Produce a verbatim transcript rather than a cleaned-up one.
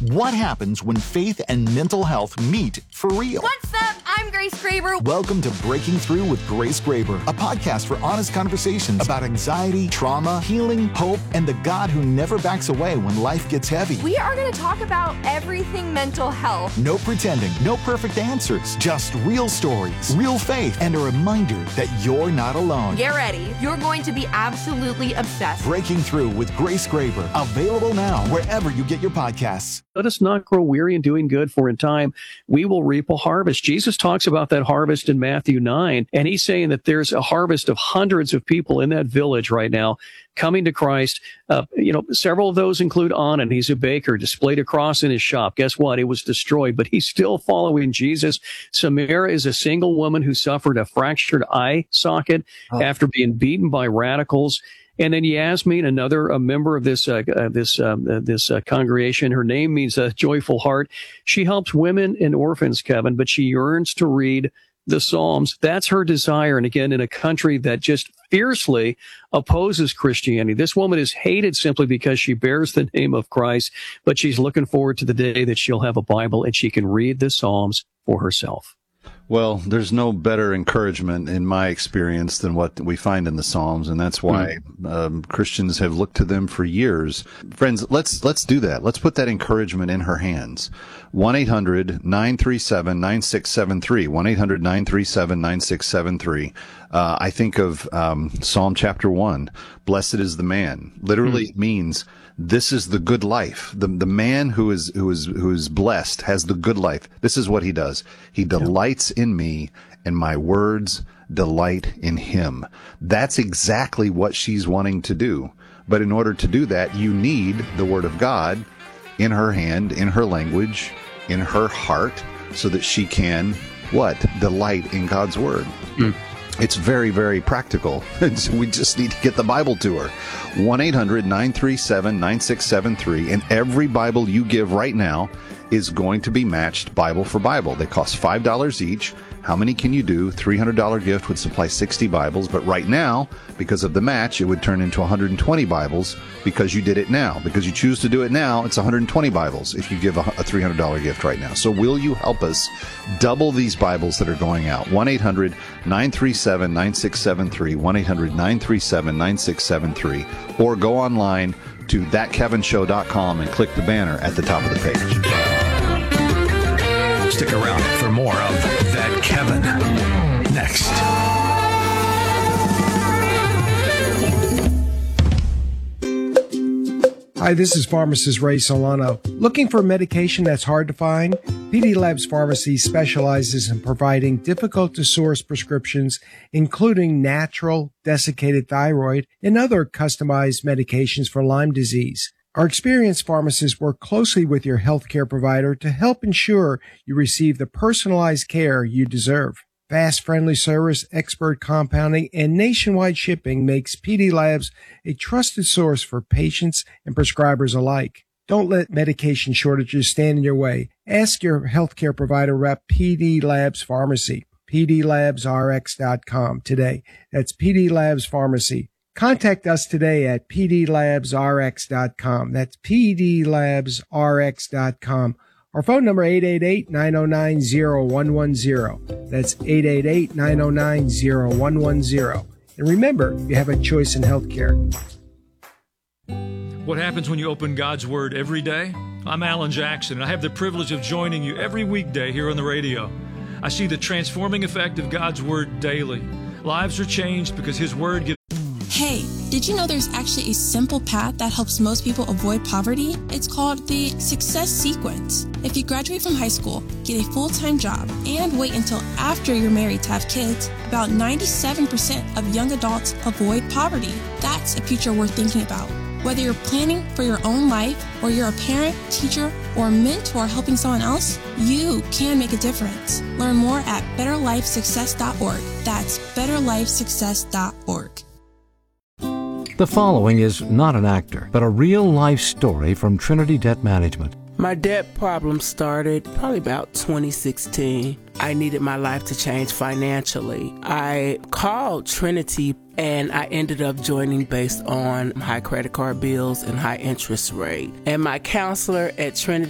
What happens when faith and mental health meet for real? What's up? I'm Grace Graber. Welcome to Breaking Through with Grace Graber, a podcast for honest conversations about anxiety, trauma, healing, hope, and the God who never backs away when life gets heavy. We are going to talk about everything mental health. No pretending, no perfect answers, just real stories, real faith, and a reminder that you're not alone. Get ready. You're going to be absolutely obsessed. Breaking Through with Grace Graber, available now wherever you get your podcasts. Let us not grow weary in doing good, for in time we will reap a harvest. Jesus talks about that harvest in Matthew nine, and he's saying that there's a harvest of hundreds of people in that village right now coming to Christ. Uh, you know, several of those include Anand. He's a baker, displayed a cross in his shop. Guess what? It was destroyed, but he's still following Jesus. Samara is a single woman who suffered a fractured eye socket oh. after being beaten by radicals. And then Yasmin, another a member of this uh, uh, this um, uh, this uh, congregation, her name means a joyful heart. She helps women and orphans, Kevin, but she yearns to read the Psalms. That's her desire. And again, in a country that just fiercely opposes Christianity, this woman is hated simply because she bears the name of Christ. But she's looking forward to the day that she'll have a Bible and she can read the Psalms for herself. Well, there's no better encouragement in my experience than what we find in the Psalms, and that's why mm. um, Christians have looked to them for years. Friends, let's let's do that. Let's put that encouragement in her hands. one eight hundred nine three seven nine six seven three. one eight hundred nine three seven nine six seven three. Uh, I think of um, Psalm chapter one. Blessed is the man. Literally, mm. it means this is the good life. The the man who is who is who is blessed has the good life. This is what he does. He delights in me, and my words delight in him. That's exactly what she's wanting to do. But in order to do that, you need the Word of God in her hand, in her language, in her heart, so that she can, what? Delight in God's Word. Mm. It's very, very practical. We just need to get the Bible to her. one eight hundred nine three seven nine six seven three. And every Bible you give right now is going to be matched Bible for Bible. They cost five dollars each. How many can you do? three hundred dollars gift would supply sixty Bibles. But right now, because of the match, it would turn into one hundred twenty Bibles because you did it now. Because you choose to do it now, it's one hundred twenty Bibles if you give a, a three hundred dollars gift right now. So will you help us double these Bibles that are going out? one eight hundred nine three seven nine six seven three. one eight hundred nine three seven nine six seven three. Or go online to that kevin show dot com and click the banner at the top of the page. Stick around for more of That Kevin next. Hi, this is pharmacist Ray Solano. Looking for medication that's hard to find? P D Labs Pharmacy specializes in providing difficult-to-source prescriptions, including natural, desiccated thyroid, and other customized medications for Lyme disease. Our experienced pharmacists work closely with your healthcare provider to help ensure you receive the personalized care you deserve. Fast, friendly service, expert compounding, and nationwide shipping makes P D Labs a trusted source for patients and prescribers alike. Don't let medication shortages stand in your way. Ask your healthcare provider about P D Labs Pharmacy, p d labs r x dot com today. That's P D Labs Pharmacy. Contact us today at p d labs r x dot com. That's p d labs r x dot com. Our phone number eight eight eight nine oh nine oh one one oh. That's eight eight eight nine oh nine oh one one oh. And remember, you have a choice in healthcare. What happens when you open God's Word every day? I'm Alan Jackson, and I have the privilege of joining you every weekday here on the radio. I see the transforming effect of God's Word daily. Lives are changed because His Word gives... Hey, did you know there's actually a simple path that helps most people avoid poverty? It's called the Success Sequence. If you graduate from high school, get a full-time job, and wait until after you're married to have kids, about ninety-seven percent of young adults avoid poverty. That's a future worth thinking about. Whether you're planning for your own life, or you're a parent, teacher, or mentor helping someone else, you can make a difference. Learn more at better life success dot org. That's better life success dot org. The following is not an actor, but a real-life story from Trinity Debt Management. My debt problem started probably about twenty sixteen. I needed my life to change financially. I called Trinity and I ended up joining based on high credit card bills and high interest rate. And my counselor at Trinity